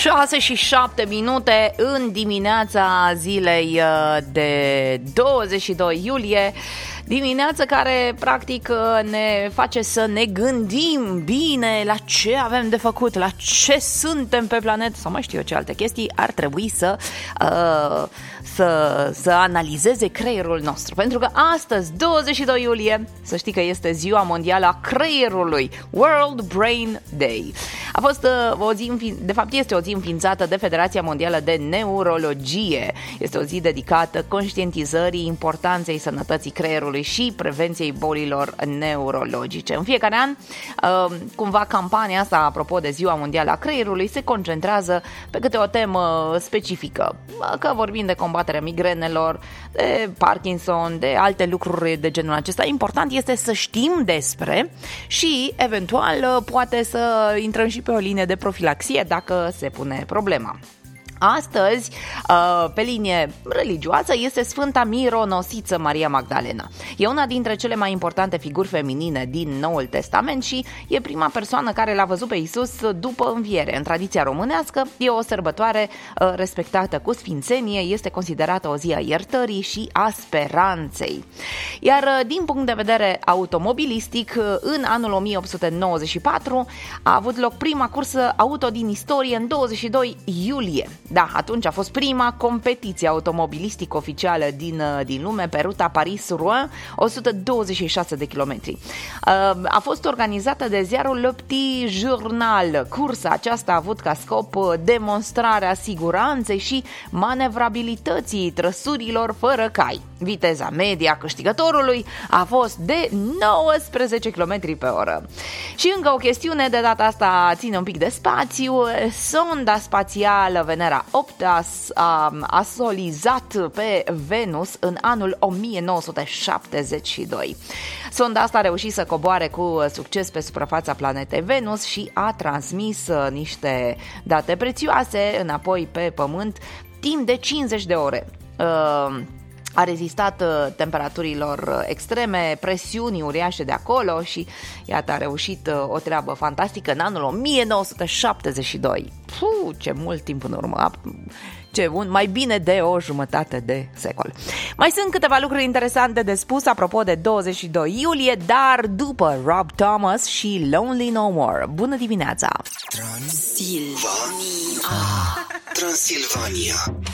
6:07 în dimineața zilei de 22 iulie. Dimineața care practic ne face să ne gândim bine la ce avem de făcut, la ce suntem pe planetă sau mai știu eu ce alte chestii ar trebui să analizeze creierul nostru. Pentru că astăzi, 22 iulie, să știi că este ziua mondială a creierului, World Brain Day. A fost o zi, de fapt este o zi înființată de Federația Mondială de Neurologie. Este o zi dedicată conștientizării importanței sănătății creierului și prevenției bolilor neurologice. În fiecare an, cumva campania asta, apropo de Ziua Mondială a Creierului, se concentrează pe câte o temă specifică, că vorbim de combaterea migrenelor, de Parkinson, de alte lucruri de genul acesta. Important este să știm despre și, eventual, poate să intrăm și pe o linie de profilaxie dacă se pune problema. Astăzi, pe linie religioasă, este Sfânta Mironosiță Maria Magdalena. E una dintre cele mai importante figuri feminine din Noul Testament și e prima persoană care l-a văzut pe Iisus după înviere. În tradiția românească e o sărbătoare respectată cu sfințenie, este considerată o zi a iertării și a speranței. Iar din punct de vedere automobilistic, în anul 1894 a avut loc prima cursă auto din istorie în 22 iulie. Da, atunci a fost prima competiție automobilistică oficială din lume pe ruta Paris-Rouen, 126 de kilometri. A fost organizată de ziarul Le Petit Journal. Cursa aceasta a avut ca scop demonstrarea siguranței și manevrabilității trăsurilor fără cai. Viteza medie a câștigătorului a fost de 19 km pe oră. Și încă o chestiune, de data asta ține un pic de spațiu. Sonda spațială Venera 8 a solizat pe Venus în anul 1972. Sonda asta a reușit să coboare cu succes pe suprafața planetei Venus și a transmis niște date prețioase înapoi pe Pământ timp de 50 de ore. A rezistat temperaturilor extreme, presiunii uriașe de acolo și iată a reușit o treabă fantastică în anul 1972. Ce mult timp în urmă! Ce bun, mai bine de o jumătate de secol. Mai sunt câteva lucruri interesante de spus apropo de 22 iulie, dar după Rob Thomas și Lonely No More. Bună dimineața! Transilvania.